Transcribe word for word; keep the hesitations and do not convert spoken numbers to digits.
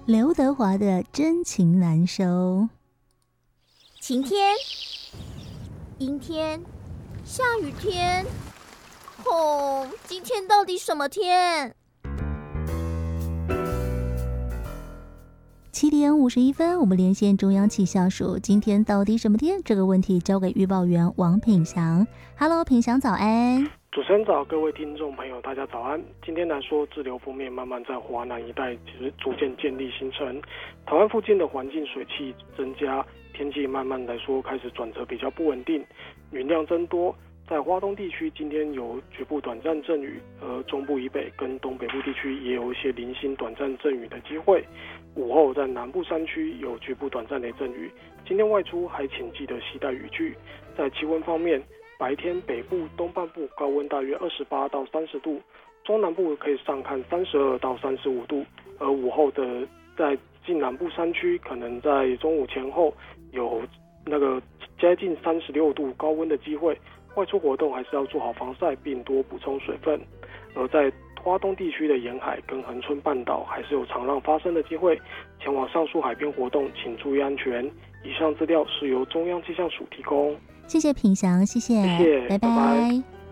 刘德华的《真情难收》。 晴天、阴天、下雨天，哦，今天到底什么天？ 七点五十一分，我们连线中央气象署，今天到底什么天？这个问题交给预报员王品祥。Hello， 品祥早安。 主持人早，各位听众朋友，大家早安。今天来说，滞留锋面慢慢在华南一带其实逐渐建立形成，台湾附近的环境水汽增加，天气慢慢来说开始转折比较不稳定，云量增多。在花东地区，今天有局部短暂阵雨，而中部以北跟东北部地区也有一些零星短暂阵雨的机会。午后在南部山区有局部短暂雷阵雨。今天外出还请记得携带雨具。在气温方面，白天北部、东半部高温大约二十八到三十度，中南部可以上看三十二到三十五度，而午后的在近南部山区可能在中午前后有那个接近三十六度高温的机会。外出活动还是要做好防晒，并多补充水分。而在花东地区的沿海跟恒春半岛还是有长浪发生的机会，前往上述海边活动请注意安全。以上资料是由中央气象署提供。 谢谢品祥，谢谢， 谢谢， 拜拜。 拜拜。